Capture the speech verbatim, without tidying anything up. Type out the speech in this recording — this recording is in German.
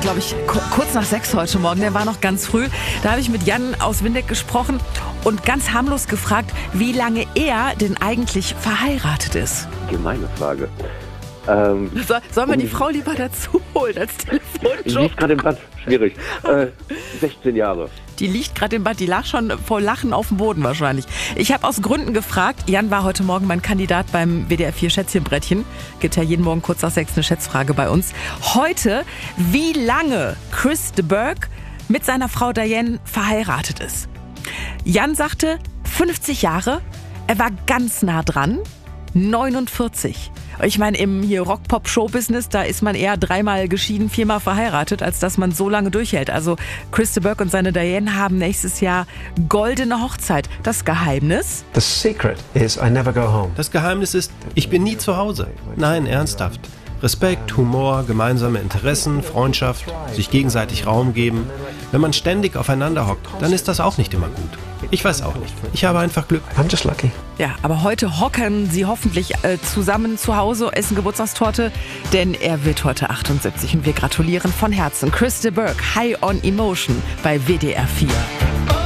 glaube ich, ku- kurz nach sechs heute Morgen. Der war noch ganz früh. Da habe ich mit Jan aus Windeck gesprochen und ganz harmlos gefragt, wie lange er denn eigentlich verheiratet ist. Gemeine Frage. Ähm, So, sollen wir um- die Frau lieber dazu holen als Die Telefonjob? liegt gerade im Bad. Schwierig. Äh, sechzehn Jahre. Die liegt gerade im Bad, die lag schon vor Lachen auf dem Boden wahrscheinlich. Ich habe aus Gründen gefragt, Jan war heute Morgen mein Kandidat beim W D R vier Schätzchenbrettchen. Gibt ja jeden Morgen kurz nach sechs eine Schätzfrage bei uns. Heute, wie lange Chris de Burgh mit seiner Frau Diane verheiratet ist. Jan sagte fünfzig Jahre, er war ganz nah dran, neunundvierzig. Ich meine, im hier Rock-Pop-Show-Business, da ist man eher dreimal geschieden, viermal verheiratet, als dass man so lange durchhält. Also Chris de Burgh und seine Diane haben nächstes Jahr goldene Hochzeit. Das Geheimnis? The secret is I never go home. Das Geheimnis ist, ich bin nie zu Hause. Nein, ernsthaft. Respekt, Humor, gemeinsame Interessen, Freundschaft, sich gegenseitig Raum geben. Wenn man ständig aufeinander hockt, dann ist das auch nicht immer gut. Ich weiß auch nicht. Ich habe einfach Glück. I'm just lucky. Ja, aber heute hocken sie hoffentlich äh, zusammen zu Hause, essen Geburtstagstorte, denn er wird heute achtundsiebzig und wir gratulieren von Herzen. Chris de Burgh, High on Emotion bei W D R vier.